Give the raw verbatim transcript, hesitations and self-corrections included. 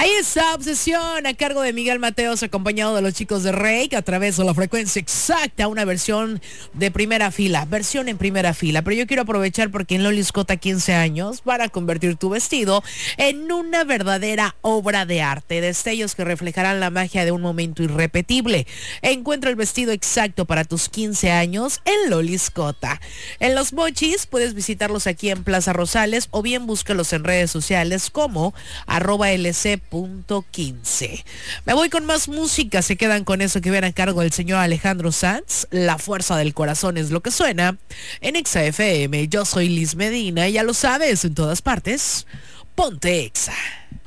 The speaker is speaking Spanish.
Ahí está Obsesión a cargo de Miguel Mateos, acompañado de los chicos de Rake a través de la frecuencia exacta, una versión de primera fila, versión en primera fila. Pero yo quiero aprovechar porque en Loli Scott a quince años van a convertir tu vestido en una verdadera obra de arte, destellos que reflejarán la magia de un momento irrepetible. Encuentra el vestido exacto para tus quince años en Loli Scott. En Los Mochis puedes visitarlos aquí en Plaza Rosales o bien búscalos en redes sociales como arroba lc punto quince. Me voy con más música, se quedan con eso que viene a cargo del señor Alejandro Sanz. La fuerza del corazón es lo que suena en Exa F M. Yo soy Liz Medina y ya lo sabes, en todas partes, ponte Exa.